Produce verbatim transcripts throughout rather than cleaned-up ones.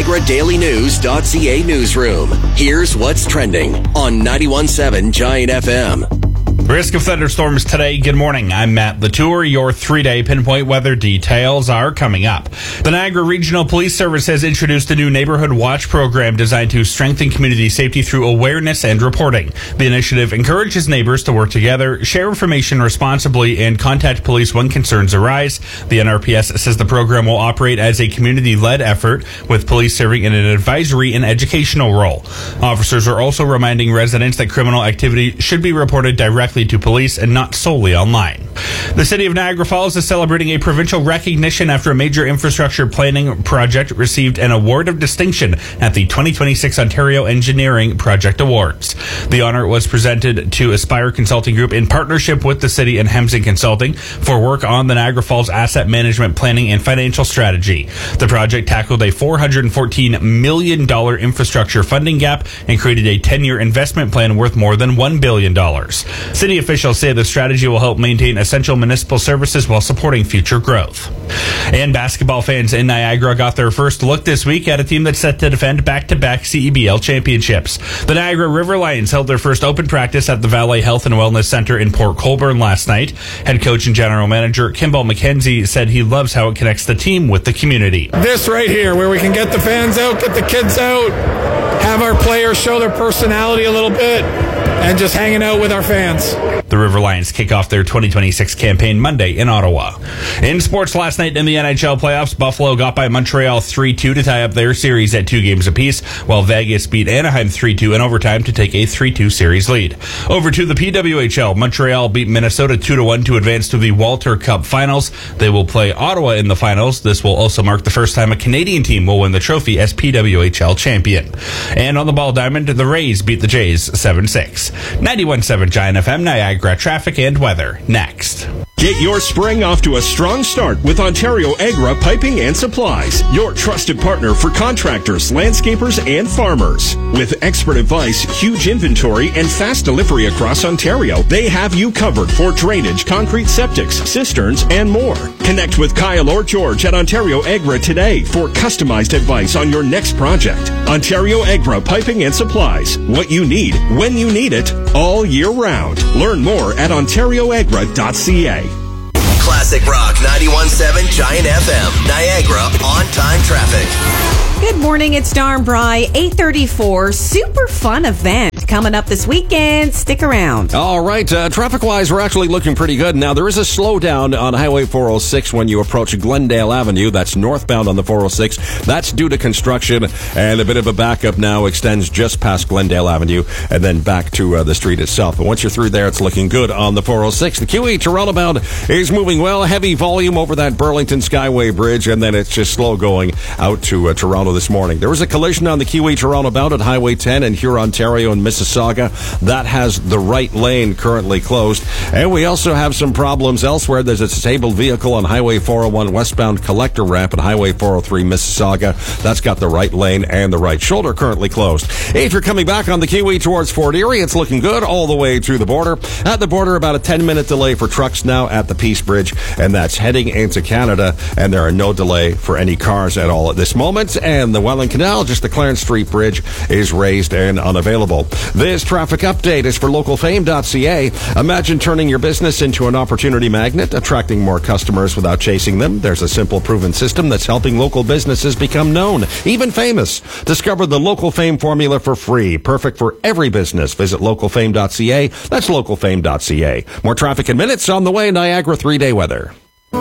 Niagara Daily News dot C A newsroom. Here's what's trending on ninety-one point seven Giant F M. Risk of thunderstorms today. Good morning. I'm Matt Latour. Your three-day pinpoint weather details are coming up. The Niagara Regional Police Service has introduced a new Neighborhood Watch program designed to strengthen community safety through awareness and reporting. The initiative encourages neighbors to work together, share information responsibly, and contact police when concerns arise. The N R P S says the program will operate as a community-led effort, with police serving in an advisory and educational role. Officers are also reminding residents that criminal activity should be reported directly to police and not solely online. The city of Niagara Falls is celebrating a provincial recognition after a major infrastructure planning project received an award of distinction at the twenty twenty-six Ontario Engineering Project Awards. The honor was presented to Aspire Consulting Group in partnership with the city and Hemsing Consulting for work on the Niagara Falls asset management planning and financial strategy. The project tackled a four hundred fourteen million dollars infrastructure funding gap and created a ten-year investment plan worth more than one billion dollars. City officials say the strategy will help maintain essential municipal services while supporting future growth. And basketball fans in Niagara got their first look this week at a team that's set to defend back-to-back C E B L championships. The Niagara River Lions held their first open practice at the Valley Health and Wellness Center in Port Colborne last night. Head coach and general manager Kimball McKenzie said he loves how it connects the team with the community. This right here, where we can get the fans out, get the kids out, have our players show their personality a little bit, and just hanging out with our fans. The River Lions kick off their twenty twenty-six campaign Monday in Ottawa. In sports last night in the N H L playoffs, Buffalo got by Montreal three two to tie up their series at two games apiece, while Vegas beat Anaheim three two in overtime to take a three two series lead. Over to the P W H L, Montreal beat Minnesota two to one to advance to the Walter Cup finals. They will play Ottawa in the finals. This will also mark the first time a Canadian team will win the trophy as P W H L champion. And on the Ball Diamond, the Rays beat the Jays seven six. ninety-one point seven Giant F M, Niagara traffic and weather next. Get your spring off to a strong start with Ontario Agra Piping and Supplies, your trusted partner for contractors, landscapers, and farmers. With expert advice, huge inventory, and fast delivery across Ontario, they have you covered for drainage, concrete septics, cisterns, and more. Connect with Kyle or George at Ontario Agra today for customized advice on your next project. Ontario Agra Piping and Supplies, what you need, when you need it, all year round. Learn more at ontario agra dot c a. Classic Rock ninety-one point seven Giant F M. Niagara on-time traffic. Good morning, it's Darn Bry, eight thirty-four. Super fun event coming up this weekend. Stick around. All right, uh, traffic-wise, we're actually looking pretty good. Now, there is a slowdown on Highway four oh six when you approach Glendale Avenue. That's northbound on the four oh six. That's due to construction, and a bit of a backup now extends just past Glendale Avenue and then back to uh, the street itself. But once you're through there, it's looking good on the four oh six. The Q E Toronto bound is moving well. Heavy volume over that Burlington Skyway Bridge, and then it's just slow going out to uh, Toronto this morning. There was a collision on the Q E Toronto bound at Highway ten in Huron, Ontario and Mississauga. That has the right lane currently closed. And we also have some problems elsewhere. There's a disabled vehicle on Highway four oh one westbound collector ramp at Highway four oh three Mississauga. That's got the right lane and the right shoulder currently closed. If you're coming back on the Q E towards Fort Erie, it's looking good all the way to the border. At the border, about a ten-minute delay for trucks now at the Peace Bridge, and that's heading into Canada, and there are no delay for any cars at all at this moment. And the Welland Canal, just the Clarence Street Bridge, is raised and unavailable. This traffic update is for local fame dot c a. Imagine turning your business into an opportunity magnet, attracting more customers without chasing them. There's a simple, proven system that's helping local businesses become known, even famous. Discover the Local Fame formula for free, perfect for every business. Visit local fame dot c a. That's local fame dot c a. More traffic in minutes on the way. Niagara three-day weather.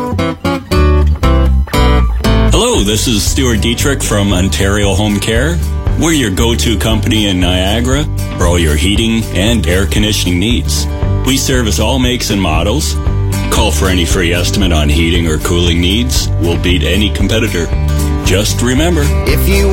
Hello, this is Stuart Dietrich from Ontario Home Care. We're your go-to company in Niagara for all your heating and air conditioning needs. We service all makes and models. Call for any free estimate on heating or cooling needs. We'll beat any competitor. Just remember, If you